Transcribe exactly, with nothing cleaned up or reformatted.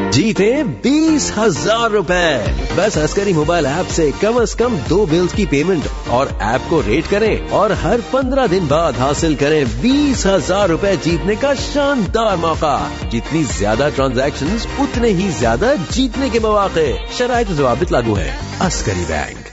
जीते बीस हजार रूपए। बस अस्करी मोबाइल ऐप से कम से कम दो बिल्स की पेमेंट और ऐप को रेट करें और हर पंद्रह दिन बाद हासिल करें बीस हजार रूपए जीतने का शानदार मौका। जितनी ज्यादा ट्रांजैक्शंस उतने ही ज्यादा जीतने के मौके। शराइत व ज़वाबित लागू है। अस्करी बैंक।